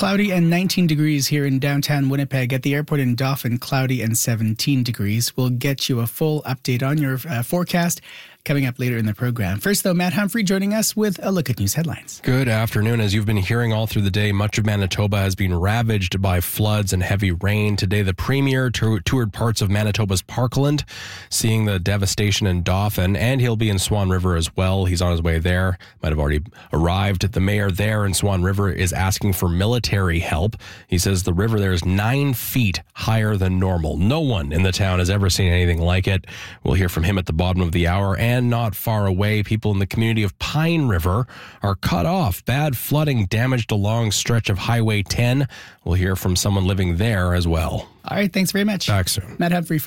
Cloudy and 19 degrees here in downtown Winnipeg. At the airport in Dauphin, cloudy and 17 degrees. We'll get you a full update on your forecast coming up later in the program. First, though, Matt Humphrey joining us with a look at news headlines. Good afternoon. As you've been hearing all through the day, much of Manitoba has been ravaged by floods and heavy rain. Today, the Premier toured parts of Manitoba's Parkland, seeing the devastation in Dauphin, and he'll be in Swan River as well. He's on his way there. Might have already arrived. The mayor there in Swan River is asking for military help. He says the river there is 9 feet higher than normal. No one in the town has ever seen anything like it. We'll hear from him at the bottom of the hour. And not far away, people in the community of Pine River are cut off. Bad flooding damaged a long stretch of Highway 10. We'll hear from someone living there as well. All right, thanks very much. Back soon. Matt Humphrey.